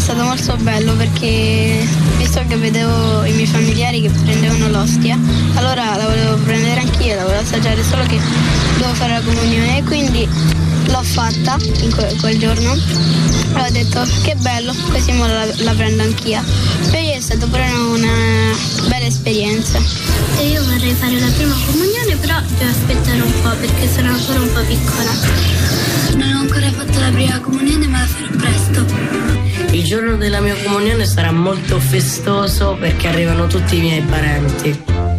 stato molto bello perché visto che vedevo i miei familiari che prendevano l'ostia, allora la volevo prendere anch'io, la volevo assaggiare, solo che dovevo fare la comunione e quindi l'ho fatta quel giorno. Allora ho detto che bello, così mo la prendo anch'io. Per io è stata pure una bella esperienza. E io vorrei fare la prima comunione, però devo aspettare un po' perché sono ancora un po' piccola. Non ho ancora fatto la prima comunione, ma la farò presto. Il giorno della mia comunione sarà molto festoso perché arrivano tutti i miei parenti.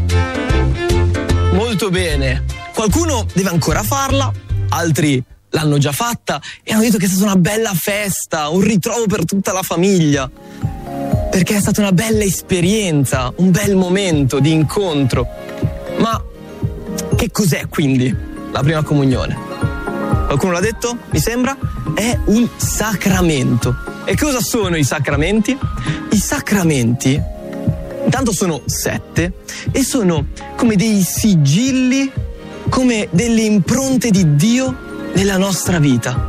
Molto bene. Qualcuno deve ancora farla, altri l'hanno già fatta e hanno detto che è stata una bella festa, un ritrovo per tutta la famiglia, perché è stata una bella esperienza, un bel momento di incontro. Ma che cos'è quindi la prima comunione? Qualcuno l'ha detto? Mi sembra? È un sacramento. E cosa sono i sacramenti? I sacramenti intanto sono 7 e sono come dei sigilli, come delle impronte di Dio nella nostra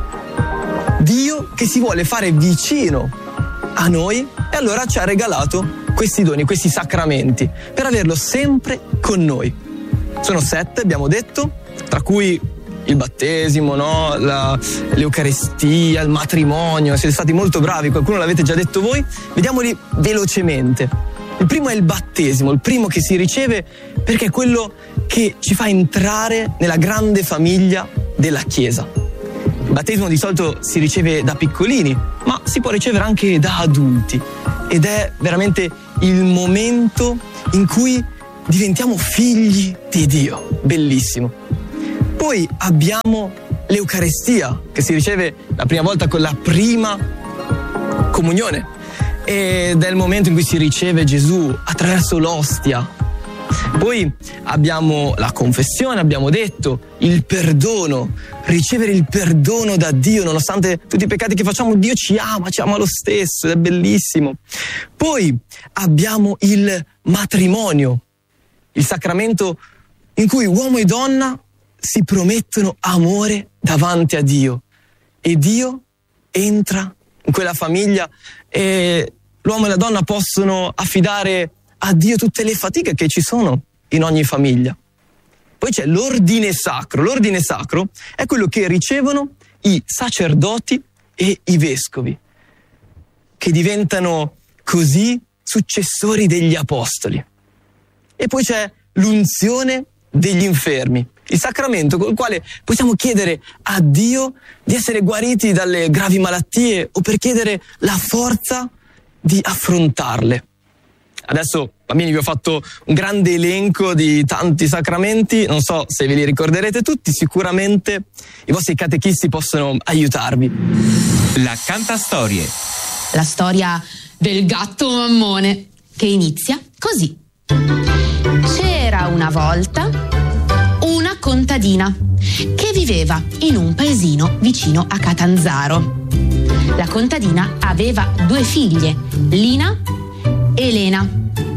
vita. Dio che si vuole fare vicino a noi e allora ci ha regalato questi doni, questi sacramenti, per averlo sempre con noi. Sono 7, abbiamo detto, tra cui il battesimo, no? L'Eucaristia, il matrimonio. Siete stati molto bravi, qualcuno l'avete già detto voi. Vediamoli velocemente. Il primo è il battesimo, il primo che si riceve perché è quello che ci fa entrare nella grande famiglia della Chiesa. Il battesimo di solito si riceve da piccolini, ma si può ricevere anche da adulti ed è veramente il momento in cui diventiamo figli di Dio. Bellissimo. Poi abbiamo l'Eucaristia che si riceve la prima volta con la prima comunione ed è il momento in cui si riceve Gesù attraverso l'ostia. Poi abbiamo la confessione, abbiamo detto, il perdono, ricevere il perdono da Dio nonostante tutti i peccati che facciamo. Dio ci ama lo stesso ed è bellissimo. Poi abbiamo il matrimonio, il sacramento in cui uomo e donna si promettono amore davanti a Dio e Dio entra in quella famiglia e l'uomo e la donna possono affidare a Dio tutte le fatiche che ci sono in ogni famiglia. Poi c'è l'ordine sacro. L'ordine sacro è quello che ricevono i sacerdoti e i vescovi, che diventano così successori degli apostoli. E poi c'è l'unzione degli infermi, il sacramento col quale possiamo chiedere a Dio di essere guariti dalle gravi malattie o per chiedere la forza di affrontarle. Adesso, bambini, vi ho fatto un grande elenco di tanti sacramenti, non so se ve li ricorderete tutti, sicuramente i vostri catechisti possono aiutarvi. La Cantastorie. La storia del gatto mammone, che inizia così. C'era una volta una contadina che viveva in un paesino vicino a Catanzaro. La contadina aveva 2 figlie, Lina e Lena.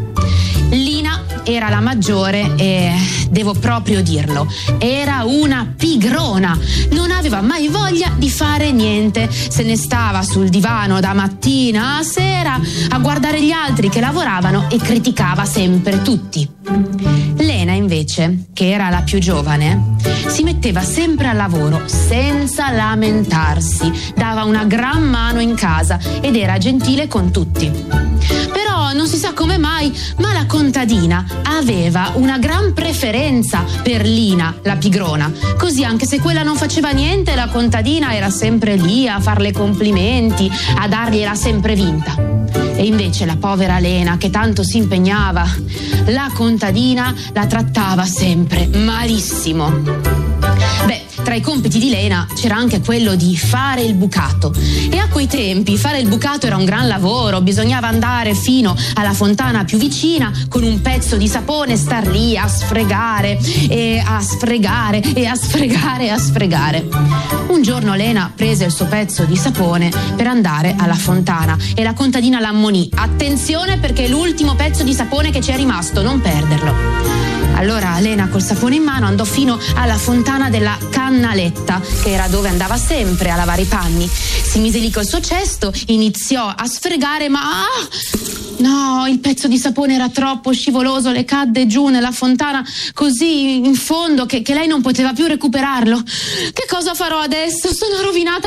Lina era la maggiore e devo proprio dirlo, era una pigrona, non aveva mai voglia di fare niente, se ne stava sul divano da mattina a sera a guardare gli altri che lavoravano e criticava sempre tutti. Lena invece, che era la più giovane, si metteva sempre al lavoro senza lamentarsi, dava una gran mano in casa ed era gentile con tutti. Però non si sa come mai, ma la contadina aveva una gran preferenza per Lina, la pigrona. Così anche se quella non faceva niente, la contadina era sempre lì a farle complimenti, a dargliela sempre vinta. E invece la povera Lena, che tanto si impegnava, la contadina la trattava sempre malissimo. Beh, tra i compiti di Lena c'era anche quello di fare il bucato. E a quei tempi fare il bucato era un gran lavoro, bisognava andare fino alla fontana più vicina con un pezzo di sapone, star lì a sfregare e a sfregare e a sfregare e a sfregare. Un giorno Lena prese il suo pezzo di sapone per andare alla fontana e la contadina l'ammonì: attenzione perché è l'ultimo pezzo di sapone che ci è rimasto, non perderlo. Allora Lena col sapone in mano andò fino alla fontana della Cannaletta, che era dove andava sempre a lavare i panni. Si mise lì col suo cesto, iniziò a sfregare, ma no, il pezzo di sapone era troppo scivoloso, le cadde giù nella fontana così in fondo che lei non poteva più recuperarlo. Che cosa farò adesso? Sono rovinata,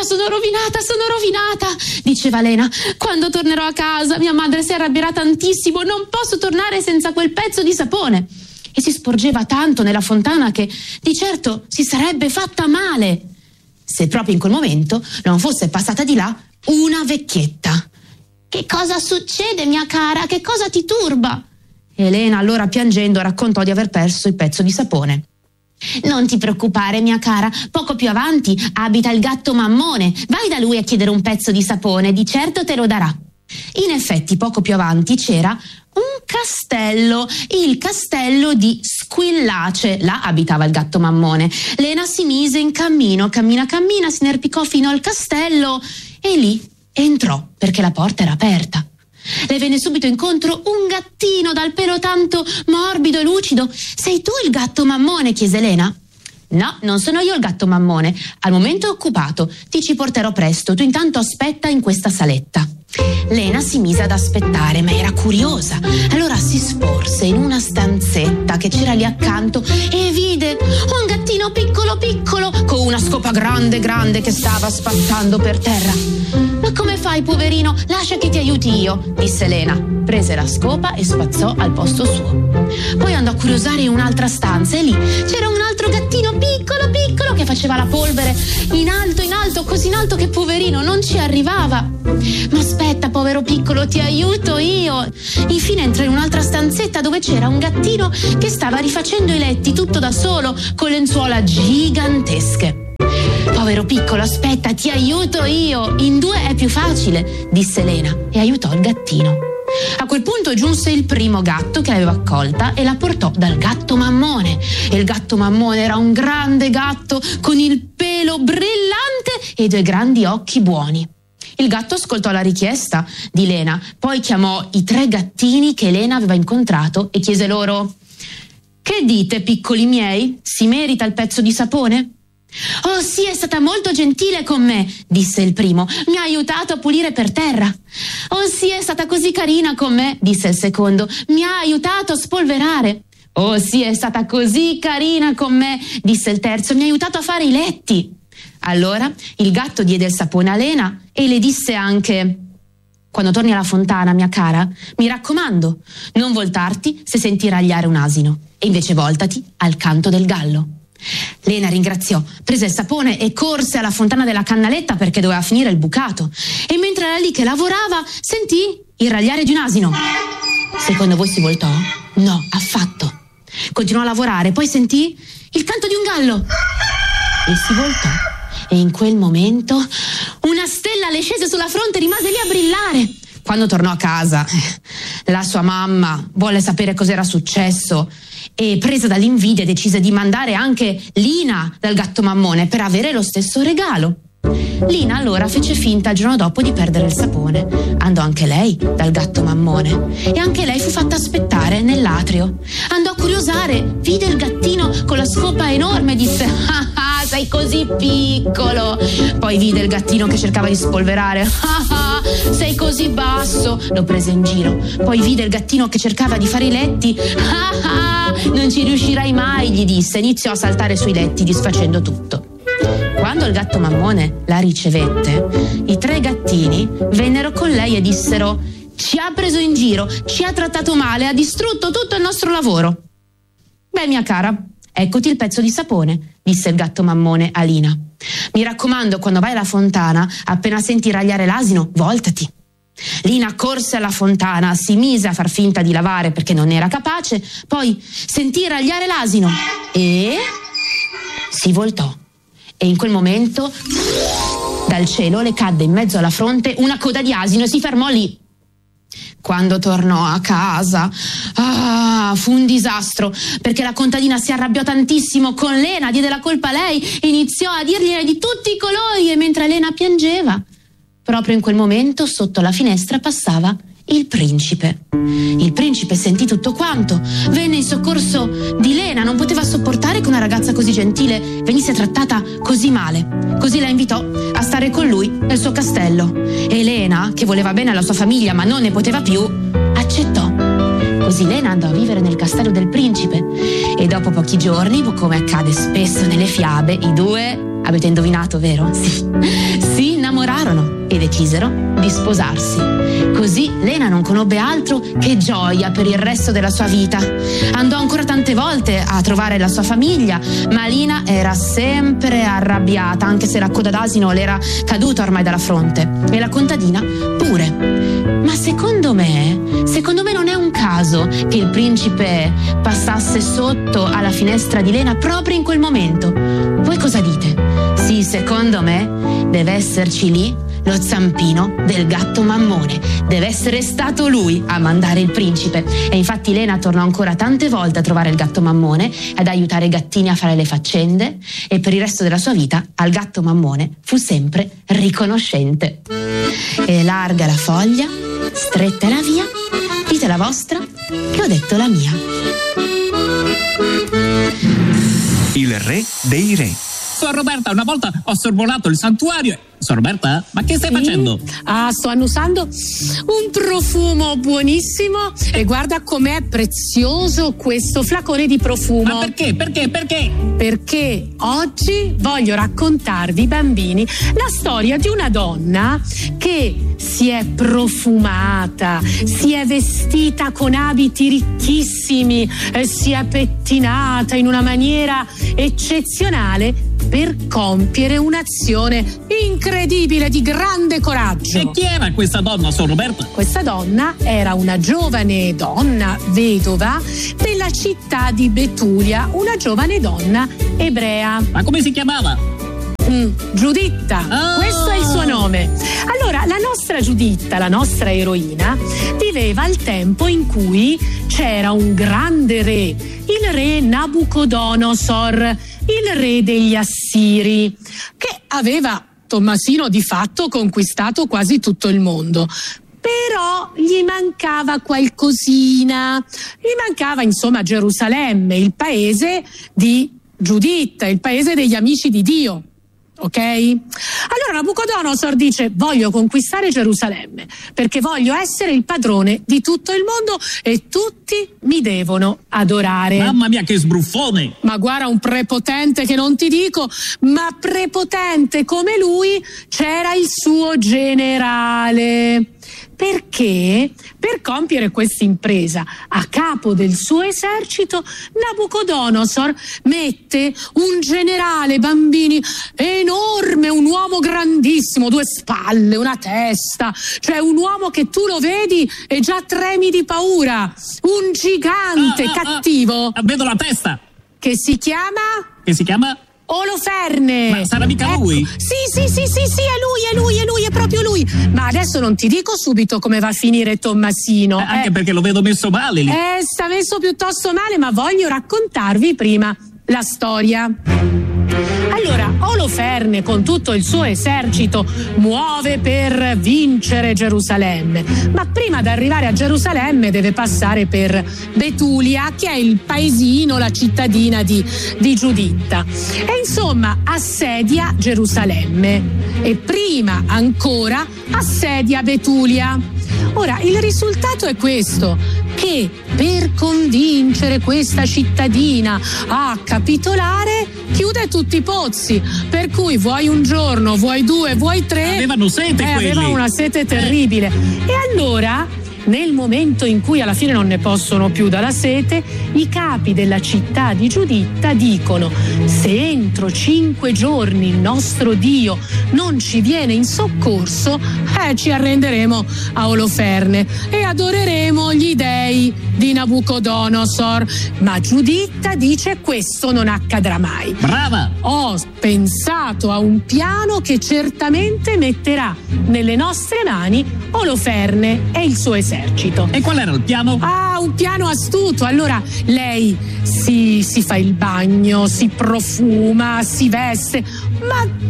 diceva Lena. Quando tornerò a casa mia madre si arrabbierà tantissimo, non posso tornare senza quel pezzo di sapone. E si sporgeva tanto nella fontana che di certo si sarebbe fatta male, se proprio in quel momento non fosse passata di là una vecchietta. Che cosa succede, mia cara? Che cosa ti turba? Elena allora piangendo raccontò di aver perso il pezzo di sapone. Non ti preoccupare, mia cara, poco più avanti abita il gatto Mammone. Vai da lui a chiedere un pezzo di sapone, di certo te lo darà. In effetti poco più avanti c'era un castello, il castello di Squillace. Là abitava il gatto Mammone. Lena si mise in cammino, cammina, si inerpicò fino al castello e lì entrò perché la porta era aperta. Le venne subito incontro un gattino dal pelo tanto morbido e lucido. Sei tu il gatto Mammone? Chiese Lena. No, non sono io il gatto Mammone. Al momento è occupato. Ti ci porterò presto. Tu intanto aspetta in questa saletta. Lena si mise ad aspettare, ma era curiosa. Allora si sporse in una stanzetta che c'era lì accanto e vide un gattino piccolo con una scopa grande che stava spazzando per terra. Ma come fai, poverino? Lascia che ti aiuti io, disse Lena. Prese la scopa e spazzò al posto suo. Poi andò a curiosare in un'altra stanza e lì c'era un altro gattino piccolo che faceva la polvere in alto, così in alto che poverino non ci arrivava. Ma aspetta, povero piccolo, ti aiuto io. Infine entrò in un'altra stanzetta dove c'era un gattino che stava rifacendo i letti tutto da solo con lenzuola gigantesche. Povero piccolo, aspetta, ti aiuto io. In due è più facile, disse Lena e aiutò il gattino. A quel punto giunse il primo gatto che l'aveva accolta e la portò dal gatto Mammone. E il gatto Mammone era un grande gatto con il pelo brillante e due grandi occhi buoni. Il gatto ascoltò la richiesta di Lena, poi chiamò i 3 gattini che Lena aveva incontrato e chiese loro: «Che dite, piccoli miei? Si merita il pezzo di sapone?» «Oh sì, è stata molto gentile con me», disse il primo. «Mi ha aiutato a pulire per terra». «Oh sì, è stata così carina con me», disse il secondo. «Mi ha aiutato a spolverare». «Oh sì, è stata così carina con me», disse il terzo. «Mi ha aiutato a fare i letti». Allora il gatto diede il sapone a Lena e le disse anche: «Quando torni alla fontana, mia cara, mi raccomando, non voltarti se senti ragliare un asino e invece voltati al canto del gallo». Lena ringraziò, prese il sapone e corse alla fontana della Cannaletta perché doveva finire il bucato. E mentre era lì che lavorava, sentì il ragliare di un asino. Secondo voi si voltò? No, affatto. Continuò a lavorare, poi sentì il canto di un gallo e si voltò. E in quel momento una stella le scese sulla fronte e rimase lì a brillare. Quando tornò a casa, la sua mamma volle sapere cos'era successo e, presa dall'invidia, decise di mandare anche Lina dal gatto Mammone per avere lo stesso regalo. Lina allora fece finta il giorno dopo di perdere il sapone. Andò anche lei dal gatto Mammone e anche lei fu fatta aspettare nell'atrio. Andò a curiosare, vide il gattino con la scopa enorme e disse: «Ah, sei così piccolo». Poi vide il gattino che cercava di spolverare. «Ah, sei così basso». Lo prese in giro. Poi vide il gattino che cercava di fare i letti. «Ah, non ci riuscirai mai», gli disse. Iniziò a saltare sui letti disfacendo tutto. Quando il gatto Mammone la ricevette, i 3 gattini vennero con lei e dissero: «Ci ha preso in giro, ci ha trattato male, ha distrutto tutto il nostro lavoro». «Beh, mia cara, eccoti il pezzo di sapone», disse il gatto Mammone a Lina. «Mi raccomando, quando vai alla fontana, appena senti ragliare l'asino, voltati». Lina corse alla fontana, si mise a far finta di lavare perché non era capace, poi sentì ragliare l'asino e si voltò. E in quel momento dal cielo le cadde in mezzo alla fronte una coda di asino e si fermò lì. Quando tornò a casa, fu un disastro, perché la contadina si arrabbiò tantissimo con Lena, diede la colpa a lei, iniziò a dirgliene di tutti i colori e mentre Lena piangeva, proprio in quel momento sotto la finestra passava il principe. Il principe sentì tutto quanto, venne in soccorso di Lena, non poteva sopportare che una ragazza così gentile venisse trattata così male. Così la invitò a stare con lui nel suo castello. E Lena, che voleva bene alla sua famiglia ma non ne poteva più, accettò. Così Lena andò a vivere nel castello del principe e dopo pochi giorni, come accade spesso nelle fiabe, i due, avete indovinato, vero? Sì, si innamorarono e decisero di sposarsi. Così Lena non conobbe altro che gioia per il resto della sua vita. Andò ancora tante volte a trovare la sua famiglia, ma Lina era sempre arrabbiata, anche se la coda d'asino le era caduta ormai dalla fronte. E la contadina pure. Ma secondo me non è un caso che il principe passasse sotto alla finestra di Lena proprio in quel momento. Voi cosa dite? Sì, secondo me deve esserci lì lo zampino del gatto Mammone. Deve essere stato lui a mandare il principe. E infatti Lena tornò ancora tante volte a trovare il gatto Mammone, ad aiutare i gattini a fare le faccende, e per il resto della sua vita al gatto Mammone fu sempre riconoscente. E larga la foglia, stretta la via, dite la vostra, che ho detto la mia. Il re dei re. Sono Roberta, una volta ho sorvolato il santuario. Sono Roberta? Ma che stai facendo? Sto annusando un profumo buonissimo e guarda com'è prezioso questo flacone di profumo. Ma perché? Perché oggi voglio raccontarvi, bambini, la storia di una donna che si è profumata, si è vestita con abiti ricchissimi, si è pettinata in una maniera eccezionale per compiere un'azione incredibile di grande coraggio. E chi era questa donna, Sor Roberta? Questa donna era una giovane donna vedova della città di Betulia, una giovane donna ebrea. Ma come si chiamava? Giuditta, questo è il suo nome. Allora, la nostra Giuditta, la nostra eroina, viveva al tempo in cui c'era un grande re, il re Nabucodonosor, il re degli Assiri, che aveva, Tommasino, di fatto conquistato quasi tutto il mondo. Però gli mancava qualcosina, gli mancava insomma Gerusalemme, il paese di Giuditta, il paese degli amici di Dio. Ok? Allora Nabucodonosor dice: voglio conquistare Gerusalemme perché voglio essere il padrone di tutto il mondo e tutti mi devono adorare. Mamma mia, che sbruffone! Ma guarda, un prepotente che non ti dico, ma prepotente come lui c'era il suo generale. Perché per compiere questa impresa a capo del suo esercito Nabucodonosor mette un generale, bambini, enorme, un uomo grandissimo, 2 spalle, una testa, cioè un uomo che tu lo vedi e già tremi di paura, un gigante cattivo. Vedo la testa. Che si chiama? Oloferne. Ma sarà mica lui? Sì, è proprio lui. Ma adesso non ti dico subito come va a finire Tommasino. Anche perché lo vedo messo male lì. Sta messo piuttosto male, ma voglio raccontarvi prima la storia. Allora, Oloferne con tutto il suo esercito muove per vincere Gerusalemme, ma prima di arrivare a Gerusalemme deve passare per Betulia, che è il paesino, la cittadina di Giuditta, e insomma assedia Gerusalemme e prima ancora assedia Betulia. Ora, il risultato è questo, che per convincere questa cittadina a capitolare chiude tutti i pozzi, per cui vuoi un giorno, vuoi 2, vuoi 3. Avevano sete quelli. Avevano una sete terribile. E allora, nel momento in cui alla fine non ne possono più dalla sete, i capi della città di Giuditta dicono: se entro 5 giorni il nostro Dio non ci viene in soccorso, ci arrenderemo a Oloferne e adoreremo gli dei di Nabucodonosor. Ma Giuditta dice: questo non accadrà mai. Brava! Ho pensato a un piano che certamente metterà nelle nostre mani Oloferne e il suo esercito. E qual era il piano? Un piano astuto. Allora lei si fa il bagno, si profuma, si veste, ma una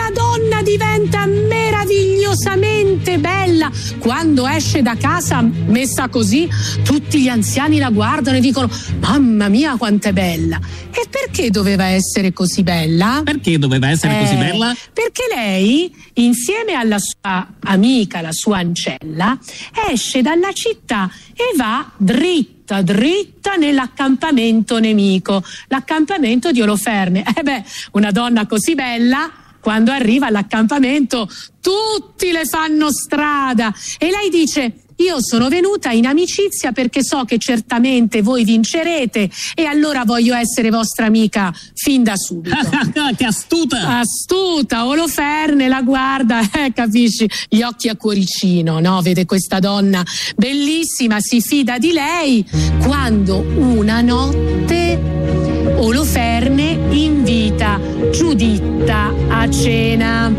una donna diventa meravigliosamente bella. Quando esce da casa messa così, tutti gli anziani la guardano e dicono: mamma mia quanto è bella. E perché doveva essere così bella? Perché doveva essere così bella? Perché lei, insieme alla sua amica, la sua ancella, esce dalla città e va dritta nell'accampamento nemico, l'accampamento di Oloferne. Una donna così bella, quando arriva all'accampamento tutti le fanno strada e lei dice: io sono venuta in amicizia perché so che certamente voi vincerete e allora voglio essere vostra amica fin da subito. Che astuta! Astuta, Oloferne la guarda, capisci, gli occhi a cuoricino, no? Vede questa donna bellissima, si fida di lei, quando una notte Oloferne invita Giuditta a cena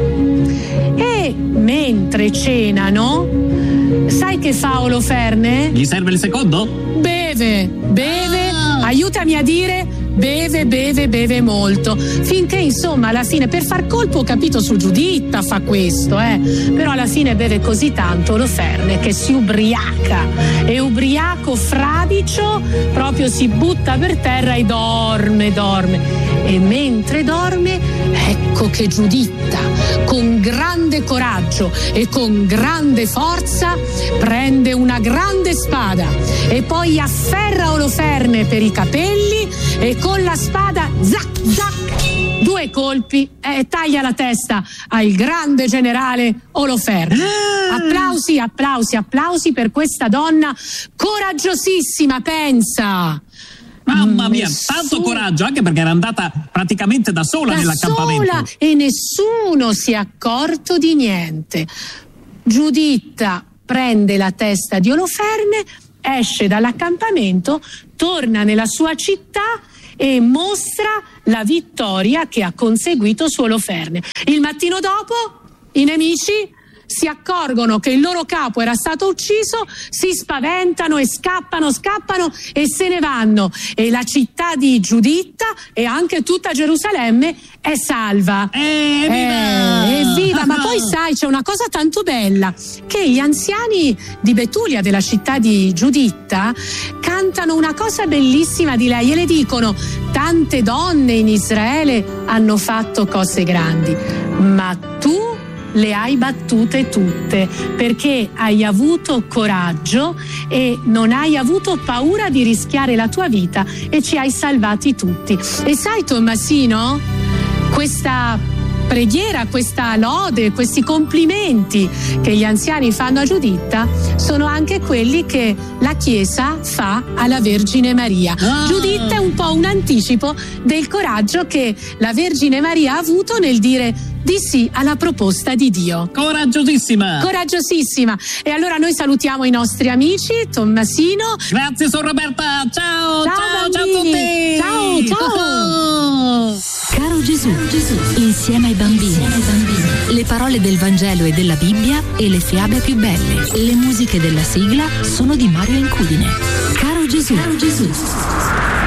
e mentre cenano, sai che fa Oloferne? Gli serve il secondo? Beve, aiutami a dire, beve molto, finché insomma alla fine, per far colpo, capito, su Giuditta fa questo, però alla fine beve così tanto Oloferne che si ubriaca e ubriaco fradicio proprio si butta per terra e dorme. E mentre dorme, ecco che Giuditta, con grande coraggio e con grande forza, prende una grande spada e poi afferra Oloferne per i capelli e con la spada, zac, 2 colpi e taglia la testa al grande generale Oloferne. Applausi per questa donna coraggiosissima, pensa. Mamma mia, tanto coraggio, anche perché era andata praticamente da sola nell'accampamento. E nessuno si è accorto di niente. Giuditta prende la testa di Oloferne, esce dall'accampamento, torna nella sua città e mostra la vittoria che ha conseguito su Oloferne. Il mattino dopo i nemici si accorgono che il loro capo era stato ucciso, si spaventano e scappano e se ne vanno e la città di Giuditta e anche tutta Gerusalemme è salva. Evviva! Ma poi sai, c'è una cosa tanto bella, che gli anziani di Betulia, della città di Giuditta, cantano una cosa bellissima di lei e le dicono: tante donne in Israele hanno fatto cose grandi, ma tu le hai battute tutte perché hai avuto coraggio e non hai avuto paura di rischiare la tua vita e ci hai salvati tutti. E sai, Tommasino, questa preghiera, questa lode, questi complimenti che gli anziani fanno a Giuditta sono anche quelli che la Chiesa fa alla Vergine Maria. Giuditta è un po' un anticipo del coraggio che la Vergine Maria ha avuto nel dire di sì alla proposta di Dio. Coraggiosissima. E allora noi salutiamo i nostri amici, Tommasino. Grazie, Sor Roberta. Ciao a tutti. Ciao. Caro Gesù, insieme ai bambini. Le parole del Vangelo e della Bibbia e le fiabe più belle. Le musiche della sigla sono di Mario Incudine. Caro Gesù.